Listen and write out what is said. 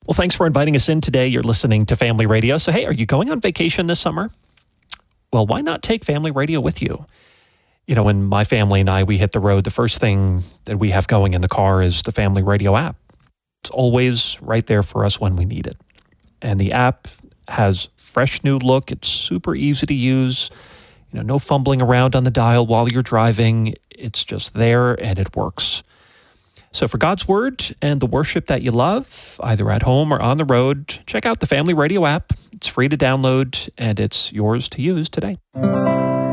Well, thanks for inviting us in today. You're listening to Family Radio. So, hey, are you going on vacation this summer? Well, why not take Family Radio with you? You know, when my family and we hit the road, the first thing that we have going in the car is the Family Radio app. It's always right there for us when we need it. And the app has fresh new look. It's super easy to use. You know, no fumbling around on the dial while you're driving. It's just there and it works. So for God's Word and the worship that you love, either at home or on the road, check out the Family Radio app. It's free to download and it's yours to use today.